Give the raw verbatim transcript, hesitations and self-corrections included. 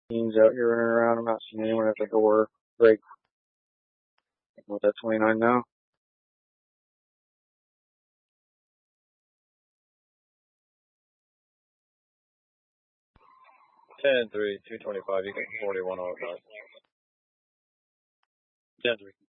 Teams out here running around. I'm not seeing anyone at the door. Break. What's that, twenty-nine now? ten three, two twenty-five, you get forty-one oh five. ten three.